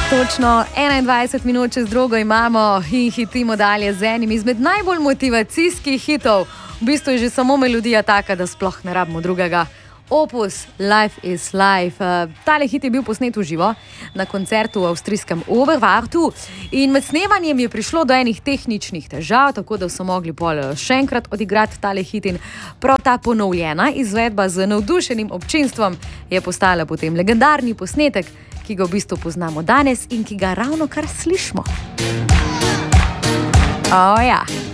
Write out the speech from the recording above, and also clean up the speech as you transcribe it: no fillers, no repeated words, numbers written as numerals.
Točno 21 minut čez drugo imamo in hitimo dalje z enim izmed najbolj motivacijskih hitov. V bistvu je že samo melodija taka, da sploh ne rabimo drugega. Opus Life is Life. Tale hit je bil posnet v živo na koncertu v avstrijskem Oberwartu in med snemanjem je prišlo do enih tehničnih težav, tako da so mogli pol še enkrat odigrati tale hit in prav ta ponovljena izvedba z navdušenim občinstvom je postala potem legendarni posnetek, ki ga v bistvu poznamo danes in ki ga ravno kar slišimo. Ja.